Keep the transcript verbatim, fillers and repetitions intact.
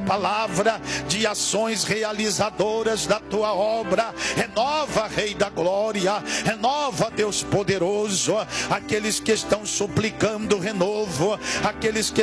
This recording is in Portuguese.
palavra de ações realizadoras da tua obra. Renova, Rei da Glória, renova, Deus poderoso, aqueles que estão suplicando renovo, aqueles que